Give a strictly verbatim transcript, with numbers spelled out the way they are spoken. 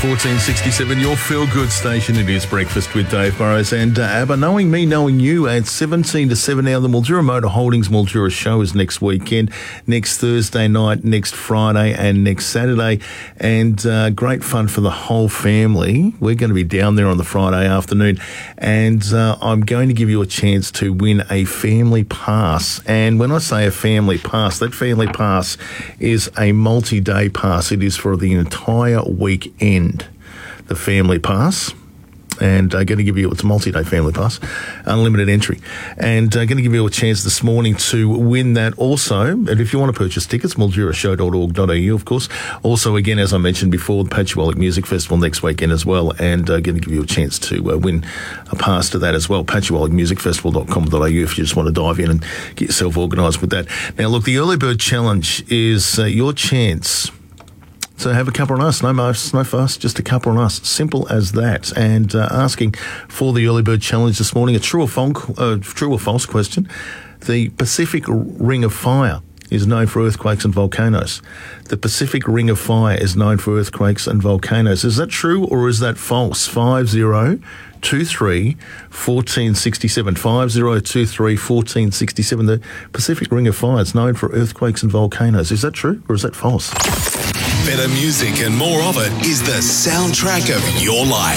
fourteen sixty-seven, your feel-good station. It is Breakfast with Dave Burrows and uh, ABBA. Knowing me, knowing you, at seventeen to seven now. The Mildura Motor Holdings Mildura show is next weekend, next Thursday night, next Friday and next Saturday. And uh, great fun for the whole family. We're going to be down there on the Friday afternoon. And uh, I'm going to give you a chance to win a family pass. And when I say a family pass, that family pass is a multi-day pass. It is for the entire weekend, the family pass. And I'm going to give you, it's a multi-day family pass, unlimited entry. And I'm going to give you a chance this morning to win that also. And if you want to purchase tickets, mildura show dot org dot a u, of course. Also, again, as I mentioned before, the Patchewallic Music Festival next weekend as well. And I'm uh, going to give you a chance to uh, win a pass to that as well. patchewallic music festival dot com dot a u if you just want to dive in and get yourself organised with that. Now, look, the Early Bird Challenge is uh, your chance. So have a couple on us, no most, no fuss, just a couple on us. Simple as that. And uh, asking for the Early Bird Challenge this morning, a true or, false, uh, true or false question. The Pacific Ring of Fire is known for earthquakes and volcanoes. The Pacific Ring of Fire is known for earthquakes and volcanoes. Is that true or is that false? five zero two three one four six seven. five zero two three one four six seven. The Pacific Ring of Fire is known for earthquakes and volcanoes. Is that true or is that false? Better music and more of it is the soundtrack of your life.